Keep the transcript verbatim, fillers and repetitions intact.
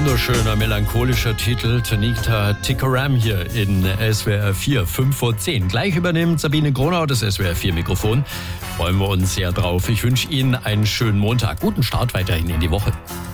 Wunderschöner, melancholischer Titel. Tanika Tikaram hier in S W R vier, fünf vor zehn. Gleich übernimmt Sabine Gronau das S W R vier Mikrofon. Freuen wir uns sehr drauf. Ich wünsche Ihnen einen schönen Montag. Guten Start weiterhin in die Woche.